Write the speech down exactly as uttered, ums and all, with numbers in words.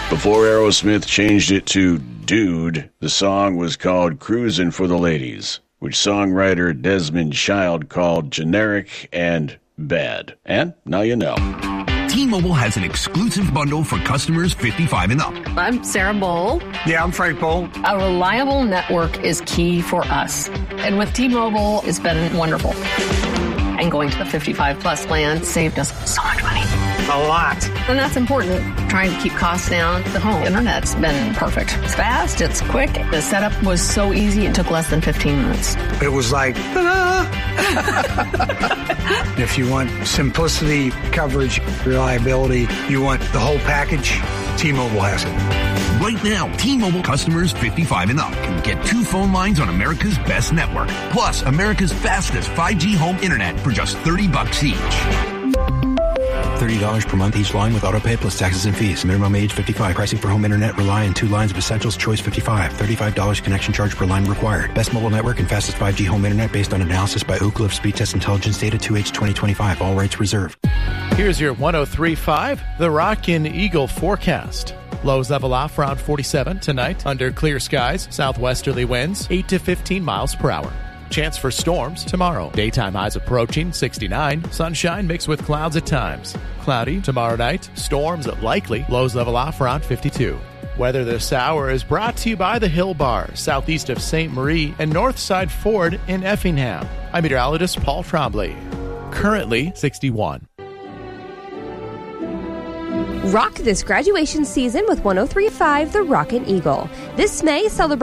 Before Aerosmith changed it to Dude, the song was called Cruisin' for the Ladies, which songwriter Desmond Child called generic and bad. And now you know. T-Mobile has an exclusive bundle for customers fifty-five and up. I'm Sarah Bowl. Yeah, I'm Frank Bowl. A reliable network is key for us. And with T-Mobile, it's been wonderful. And going to the fifty-five plus plan saved us so much money. A lot. And that's important. Trying to keep costs down. The home internet's been perfect. It's fast, it's quick. The setup was so easy, it took less than fifteen minutes. It was like, ta-da! If you want simplicity, coverage, reliability, you want the whole package, T-Mobile has it. Right now, T-Mobile customers fifty-five and up can get two phone lines on America's best network, plus America's fastest five G home internet for just thirty bucks each. thirty dollars per month each line with autopay plus taxes and fees. Minimum age fifty-five. Pricing for home internet rely on two lines of Essentials Choice fifty-five. thirty-five dollars connection charge per line required. Best mobile network and fastest five G home internet based on analysis by Oak Cliff Speed Test Intelligence Data two H twenty twenty-five. All rights reserved. Here's your one oh three point five, the Rockin' Eagle forecast. Lows level off around forty-seven tonight. Under clear skies, southwesterly winds eight to fifteen miles per hour. Chance for storms tomorrow. Daytime highs approaching sixty-nine. Sunshine mixed with clouds at times. Cloudy tomorrow night. Storms likely. Lows level off around fifty-two. Weather this hour is brought to you by the Hill Bar, southeast of Saint Marie, and Northside Ford in Effingham. I'm meteorologist Paul Trombley. Currently sixty-one. Rock this graduation season with one oh three point five The Rockin' Eagle. This May, celebrate